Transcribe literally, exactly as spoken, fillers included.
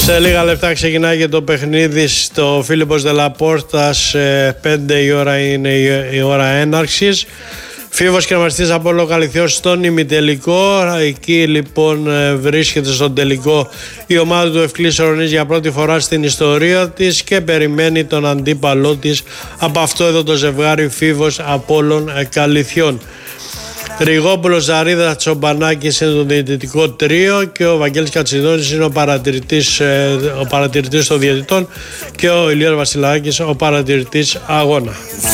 Σε λίγα λεπτά ξεκινάει και το παιχνίδι στο Φίλιππος Δελαπόρτα. πέντε η ώρα είναι η ώρα έναρξης. Φίβος Κρεμαστής Απόλλων Καλυθιός στον ημιτελικό. Εκεί λοιπόν βρίσκεται στον τελικό η ομάδα του Ευκλής Ορονής για πρώτη φορά στην ιστορία της και περιμένει τον αντίπαλό της από αυτό εδώ το ζευγάρι Φίβος Απόλλων Καλυθιών. Ριγόπουλος, Ζαρίδα, Τσομπανάκης είναι το διαιτητικό τρίο και ο Βαγγέλης Κατσιδόνης είναι ο παρατηρητής, ο παρατηρητής των διαιτητών και ο Ηλίας Βασιλάκης ο παρατηρητής αγώνα.